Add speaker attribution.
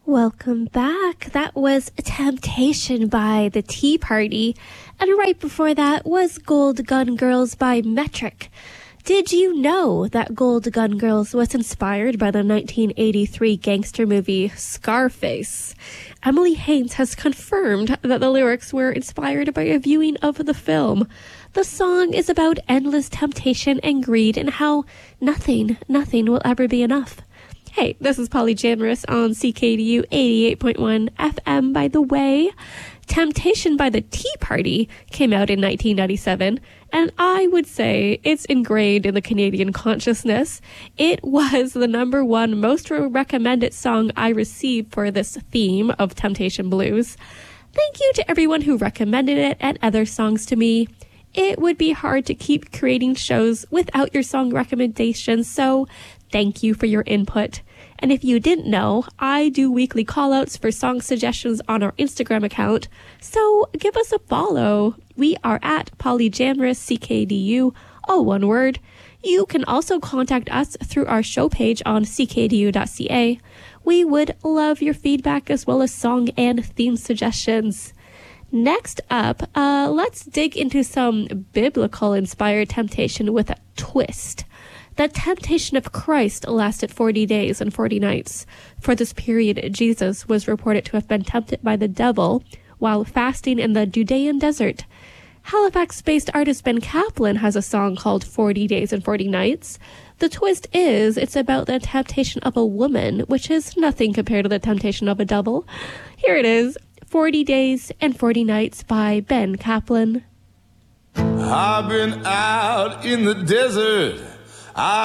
Speaker 1: Welcome back. That was Temptation by The Tea Party. And right before that was Gold Gun Girls by Metric. Did you know that Gold Gun Girls was inspired by the 1983 gangster movie Scarface? Emily Haynes has confirmed that the lyrics were inspired by a viewing of the film. The song is about endless temptation and greed and how nothing will ever be enough. Hey, this is Polyamorous on CKDU 88.1 FM, by the way. Temptation by the Tea Party came out in 1997, and I would say it's ingrained in the Canadian consciousness. It was the number one most recommended song I received for this theme of Temptation Blues. Thank you to everyone who recommended it and other songs to me. It would be hard to keep creating shows without your song recommendations, so thank you for your input. And if you didn't know, I do weekly callouts for song suggestions on our Instagram account, so give us a follow. We are at Polyamorous CKDU, all one word. You can also contact us through our show page on ckdu.ca. We would love your feedback as well as song and theme suggestions. Next up, let's dig into some biblical-inspired temptation with a twist. The temptation of Christ lasted 40 days and 40 nights. For this period, Jesus was reported to have been tempted by the devil while fasting in the Judean desert. Halifax-based artist Ben Kaplan has a song called 40 Days and 40 Nights. The twist is it's about the temptation of a woman, which is nothing compared to the temptation of a devil. Here it is, 40 Days and 40 Nights by Ben Kaplan.
Speaker 2: I've been out in the desert.